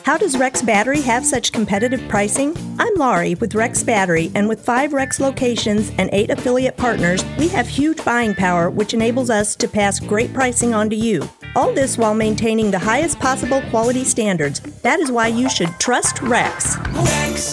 How does Rex Battery have such competitive pricing? I'm Laurie with Rex Battery, and with 5 Rex locations and 8 affiliate partners, we have huge buying power, which enables us to pass great pricing on to you. All this while maintaining the highest possible quality standards. That is why you should trust Rex. Rex.